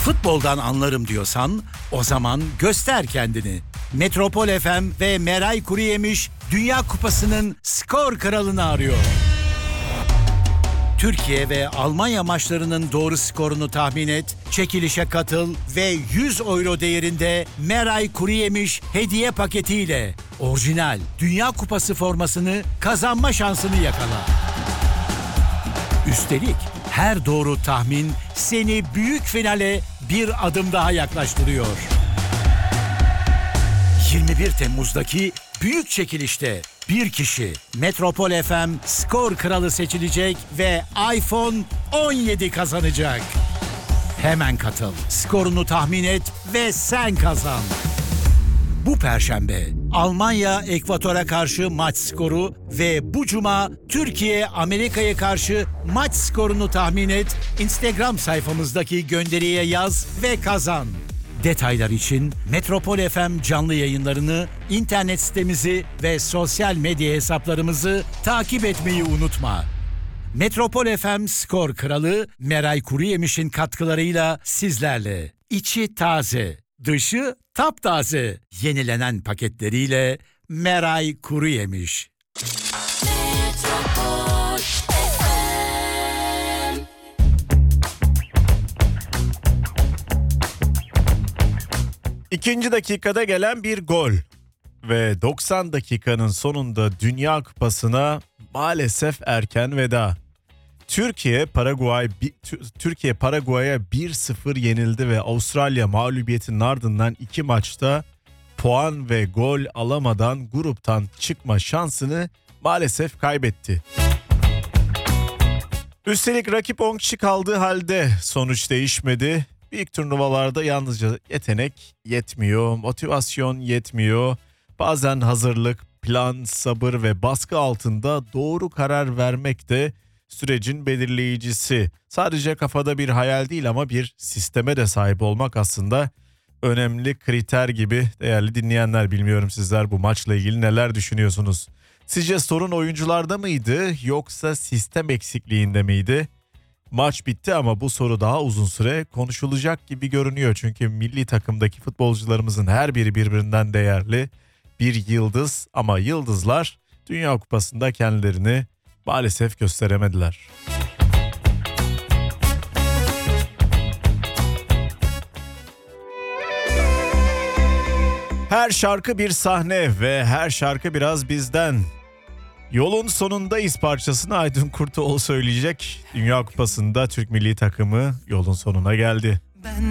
Futboldan anlarım diyorsan o zaman göster kendini. Metropol FM ve Meray Kuruyemiş Dünya Kupası'nın skor kralını arıyor. Türkiye ve Almanya maçlarının doğru skorunu tahmin et, çekilişe katıl ve 100 euro değerinde Meray Kuruyemiş hediye paketiyle orijinal Dünya Kupası formasını kazanma şansını yakala. Üstelik her doğru tahmin seni büyük finale bir adım daha yaklaştırıyor. 21 Temmuz'daki büyük çekilişte bir kişi Metropol FM skor kralı seçilecek ve iPhone 17 kazanacak. Hemen katıl, skorunu tahmin et ve sen kazan. Bu Perşembe Almanya Ekvator'a karşı maç skoru ve bu Cuma Türkiye Amerika'ya karşı maç skorunu tahmin et. Instagram sayfamızdaki gönderiye yaz ve kazan. Detaylar için Metropol FM canlı yayınlarını, internet sitemizi ve sosyal medya hesaplarımızı takip etmeyi unutma. Metropol FM skor kralı Meray Kuruyemiş'in katkılarıyla sizlerle. İçi taze, dışı taptaze. Yenilenen paketleriyle Meray Kuruyemiş. İkinci dakikada gelen bir gol ve 90 dakikanın sonunda Dünya Kupası'na maalesef erken veda. Türkiye Paraguay'a 1-0 yenildi ve Avustralya mağlubiyetinin ardından 2 maçta puan ve gol alamadan gruptan çıkma şansını maalesef kaybetti. Üstelik rakip 10 kişi kaldığı halde sonuç değişmedi. Büyük turnuvalarda yalnızca yetenek yetmiyor, motivasyon yetmiyor. Bazen hazırlık, plan, sabır ve baskı altında doğru karar vermek de sürecin belirleyicisi. Sadece kafada bir hayal değil ama bir sisteme de sahip olmak aslında önemli kriter gibi. Değerli dinleyenler, bilmiyorum sizler bu maçla ilgili neler düşünüyorsunuz? Sizce sorun oyuncularda mıydı yoksa sistem eksikliğinde miydi? Maç bitti ama bu soru daha uzun süre konuşulacak gibi görünüyor. Çünkü milli takımdaki futbolcularımızın her biri birbirinden değerli bir yıldız ama yıldızlar Dünya Kupası'nda kendilerini maalesef gösteremediler. Her şarkı bir sahne ve her şarkı biraz bizden. Yolun sonundayız parçasını Aydın Kurtoğlu söyleyecek. Dünya Kupası'nda Türk milli takımı yolun sonuna geldi.